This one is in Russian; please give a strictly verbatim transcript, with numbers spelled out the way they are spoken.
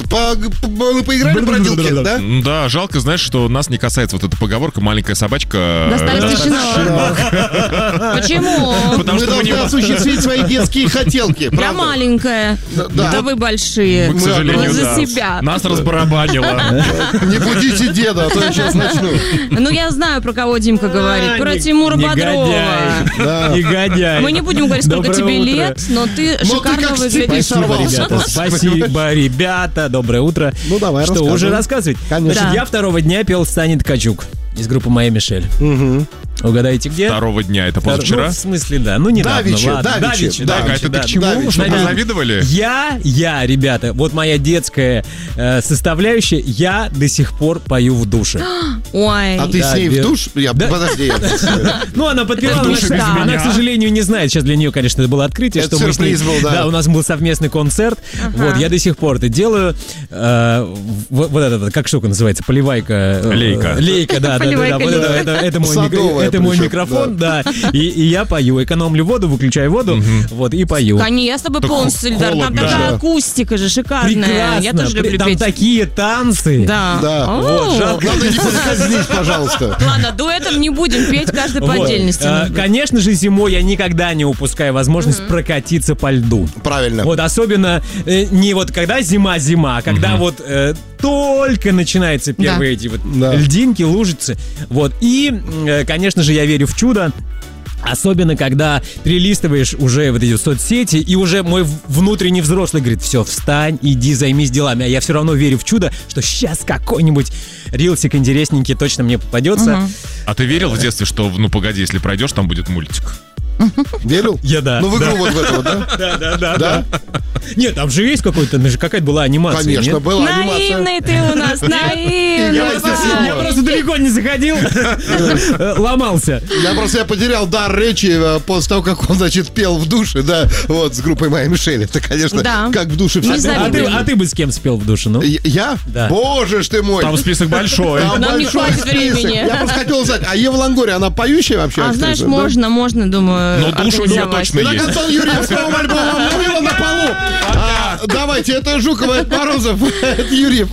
по, по, поиграли в бродилки, да? Да, жалко, знаешь, что нас не касается вот эта поговорка «маленькая собачка». Доставить щенок. Почему? Мы должны осуществить свои детские хотелки. Я маленькая. Да вы большие. Мы, к сожалению, за да. себя. Нас разбарабанило. Не будите деда, а то я сейчас начну. Ну, я знаю, про кого Димка говорит. Про Тимура Бодрова. Негодяй. Мы не будем говорить, сколько тебе лет, но ты шикарно выглядишь. Спасибо, ребята. Спасибо, ребята. Доброе утро. Ну, давай, Что, рассказывай. уже рассказывать? Конечно. Значит, я второго дня пел «Станет Ткачук» из группы «Моя Мишель». Угу. Угадайте, где? Второго дня, это позавчера? Ну, в смысле, да. Ну, недавно, Давича, ладно. давича, Так, а давича, это да, ты к чему? давича. Что, Смотри, позавидовали? Я, я, ребята, вот моя детская э, составляющая, я до сих пор пою в душе. Ой. А ты Да, с ней Вер- в душ? Я, Да. Подожди. Я... Ну, она подпевала, В она, душе к- без она, меня. к сожалению, не знает. Сейчас для нее, конечно, это было открытие, Это что мы с ней... сюрприз был, да. Да, у нас был совместный концерт. Ага. Вот, я до сих пор это делаю. Э, вот, вот это, как штука называется, поливайка. э, Лейка. Лейка, да, да, да, да. Поливайка Вот это, лейка. это, это мой, мик- Садовая это мой причем, микрофон, да. И, и я пою, экономлю воду, выключаю воду, вот, и пою. Конечно, я с тобой Так полностью солидарна. Там холодно. такая Да. акустика же шикарная. Прекрасно. Я тоже При- люблю Там петь. такие танцы. Да. Да. О. Вот, жалко. Главное, не подскользнись, пожалуйста. Ладно, дуэтом не будем петь, каждый по Вот. отдельности. А, может быть. Конечно же, зимой я никогда не упускаю возможность прокатиться по льду. Правильно. Вот особенно э, не вот когда зима-зима, а когда вот э, только начинаются первые эти вот Да. льдинки, лужицы. Вот. И, э, конечно же, я верю в чудо. Особенно, когда перелистываешь уже вот эти соцсети, и уже мой в- внутренний взрослый говорит: все, встань, иди, займись делами. А я все равно верю в чудо, что сейчас какой-нибудь рилсик интересненький точно мне попадется. А ты верил в детстве, что, ну погоди, если пройдешь, там будет мультик? Верил? Я да. Ну, в игру да. вот в эту вот, да? Да, да, да, Да? Нет, там же есть какой-то, ну, же какая-то была анимация. Конечно, нет? была анимация. Наивный ты у нас, наивный. Я естественно, Я просто далеко не заходил, э, ломался. Я просто я потерял дар речи э, после того, как он, значит, пел в душе, да, вот, с группой «Моя Мишель». Это, конечно, Да. как в душе Не всегда. А ты, завидуем. а ты бы с кем спел в душе, ну? Я- Я? Да. Боже ж ты мой! Там список большой. Там Нам не большой хватит список. времени. Я просто хотел узнать, а Ева Лонгория, она поющая вообще А знаешь, актриса, да? можно, можно, думаю, Но душ у нее организовать. точно Итак, есть. Антон Юрьев с новым альбомом «Мурила на полу». А, давайте, это Жукова, это Морозов, это Юрьев.